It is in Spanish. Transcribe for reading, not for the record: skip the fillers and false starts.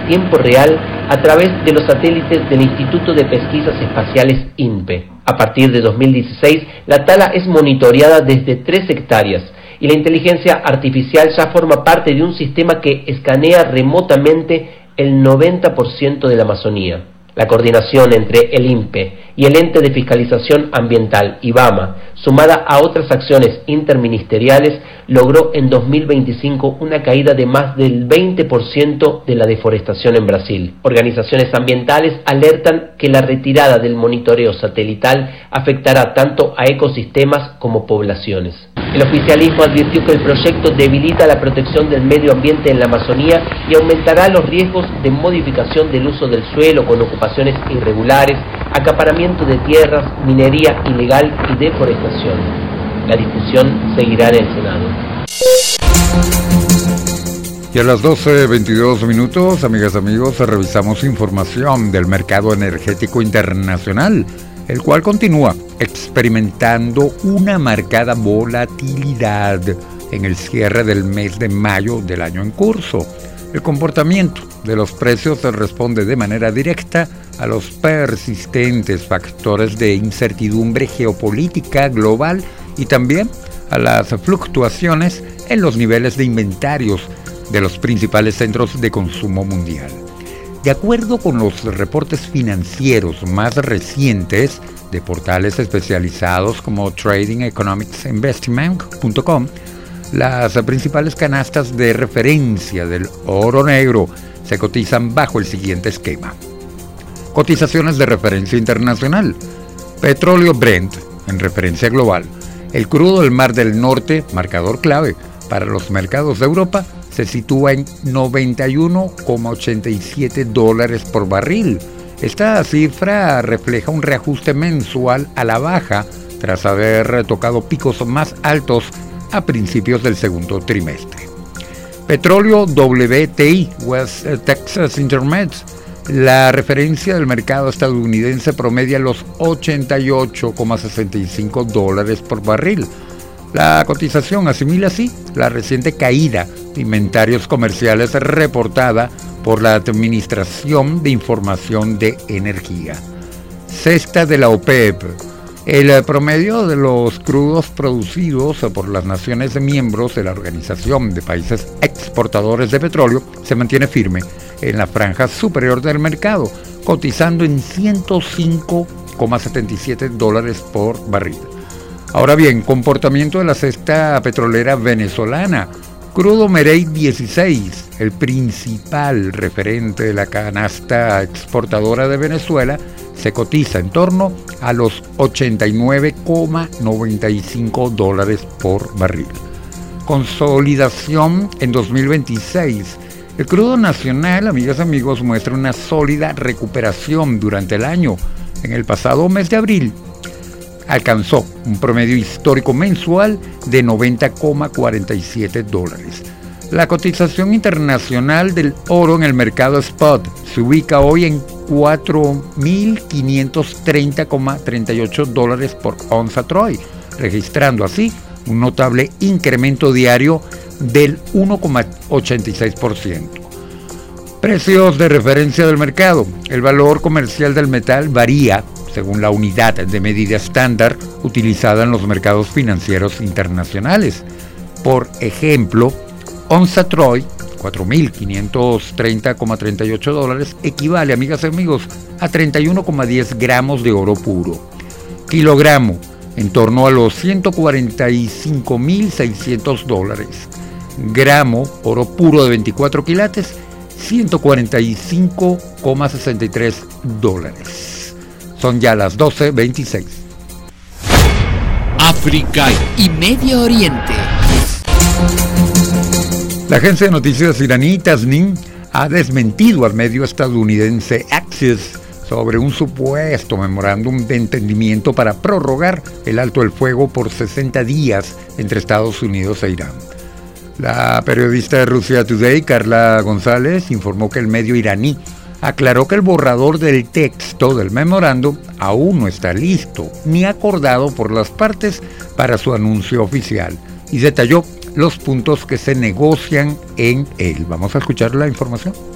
en tiempo real a través de los satélites del Instituto de Pesquisas Espaciales INPE. A partir de 2016, la tala es monitoreada desde 3 hectáreas y la inteligencia artificial ya forma parte de un sistema que escanea remotamente el 90% de la Amazonía. La coordinación entre el INPE y el Ente de Fiscalización Ambiental, IBAMA, sumada a otras acciones interministeriales, logró en 2025 una caída de más del 20% de la deforestación en Brasil. Organizaciones ambientales alertan que la retirada del monitoreo satelital afectará tanto a ecosistemas como poblaciones. El oficialismo advirtió que el proyecto debilita la protección del medio ambiente en la Amazonía y aumentará los riesgos de modificación del uso del suelo con ocupaciones irregulares, acaparamiento de tierras, minería ilegal y deforestación. La discusión seguirá en el Senado. Y a las 12:22, amigas y amigos, revisamos información del mercado energético internacional, el cual continúa experimentando una marcada volatilidad en el cierre del mes de mayo del año en curso. El comportamiento de los precios responde de manera directa a los persistentes factores de incertidumbre geopolítica global y también a las fluctuaciones en los niveles de inventarios de los principales centros de consumo mundial. De acuerdo con los reportes financieros más recientes de portales especializados como tradingeconomicsinvestment.com, las principales canastas de referencia del oro negro se cotizan bajo el siguiente esquema. Cotizaciones de referencia internacional. Petróleo Brent, en referencia global. El crudo del Mar del Norte, marcador clave para los mercados de Europa, se sitúa en $91,87 por barril. Esta cifra refleja un reajuste mensual a la baja tras haber tocado picos más altos a principios del segundo trimestre. Petróleo WTI, West Texas Intermediate, la referencia del mercado estadounidense promedia los $88,65 por barril. La cotización asimila así la reciente caída de inventarios comerciales reportada por la Administración de Información de Energía. Cesta de la OPEP. El promedio de los crudos producidos por las naciones miembros de la Organización de Países Exportadores de Petróleo se mantiene firme en la franja superior del mercado, cotizando en $105,77 por barril. Ahora bien, comportamiento de la cesta petrolera venezolana. Crudo Merey 16, el principal referente de la canasta exportadora de Venezuela, se cotiza en torno a los $89,95 por barril. Consolidación en 2026. El crudo nacional, amigas y amigos, muestra una sólida recuperación durante el año. En el pasado mes de abril, alcanzó un promedio histórico mensual de $90,47. La cotización internacional del oro en el mercado spot se ubica hoy en $4,530,38 por onza Troy, registrando así un notable incremento diario del 1,86%. Precios de referencia del mercado. El valor comercial del metal varía según la unidad de medida estándar utilizada en los mercados financieros internacionales. Por ejemplo, onza Troy, $4,530,38, equivale, amigas y amigos, a 31,10 gramos de oro puro. Kilogramo, en torno a los $145,600. Gramo, oro puro de 24 quilates, $145,63. Son ya las 12:26. África y Medio Oriente. La agencia de noticias iraní Tasnim ha desmentido al medio estadounidense Axios sobre un supuesto memorándum de entendimiento para prorrogar el alto el fuego por 60 días entre Estados Unidos e Irán. La periodista de Russia Today, Carla González, informó que el medio iraní aclaró que el borrador del texto del memorándum aún no está listo ni acordado por las partes para su anuncio oficial y detalló los puntos que se negocian en él. Vamos a escuchar la información.